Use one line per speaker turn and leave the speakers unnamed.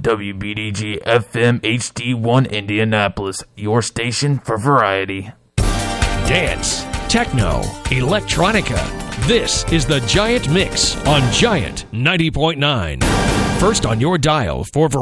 WBDG FM HD1 Indianapolis, your station for variety.
Dance, techno, electronica. This is the Giant Mix on Giant 90.9. First on your dial for variety.